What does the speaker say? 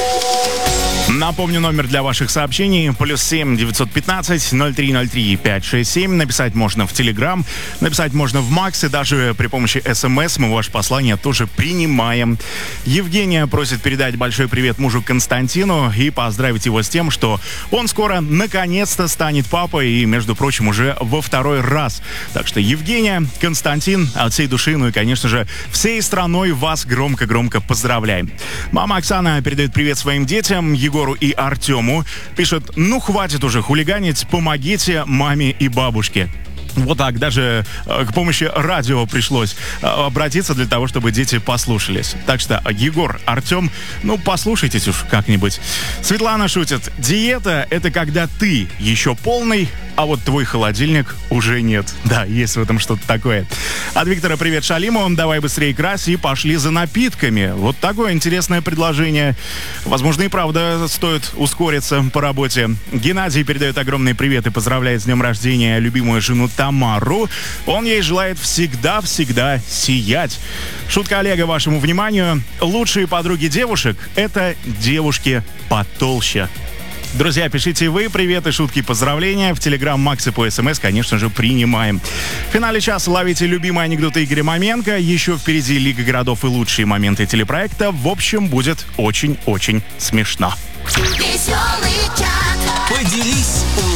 Напомню, номер для ваших сообщений +7 915 0303 567. Написать можно в Telegram, написать можно в Макс, и даже при помощи СМС мы ваше послание тоже принимаем. Евгения просит передать большой привет мужу Константину и поздравить его с тем, что он скоро наконец-то станет папой, и, между прочим, уже во второй раз. Так что, Евгения, Константин, от всей души, ну и, конечно же, всей страной вас громко-громко поздравляем. Мама Оксана передает привет своим детям, Егору и Артему. Пишет: ну хватит уже хулиганить, помогите маме и бабушке. Вот так, даже к помощи радио пришлось обратиться для того, чтобы дети послушались. Так что, Егор, Артем, ну послушайтесь уж как-нибудь. Светлана шутит: диета — это когда ты еще полный, а вот твой холодильник уже нет. Да, есть в этом что-то такое. От Виктора привет Шалиму. Давай быстрее крась и пошли за напитками. Вот такое интересное предложение. Возможно, и правда стоит ускориться по работе. Геннадий передает огромный привет и поздравляет с днем рождения любимую жену Тамару. Он ей желает всегда-всегда сиять. Шутка Олега вашему вниманию. Лучшие подруги девушек — это девушки потолще. Друзья, пишите вы приветы, шутки, поздравления. В Telegram, Макс и по СМС, конечно же, принимаем. В финале часа ловите любимые анекдоты Игоря Маменко. Еще впереди Лига городов и лучшие моменты телепроекта. В общем, будет очень-очень смешно. Веселый чат. Поделись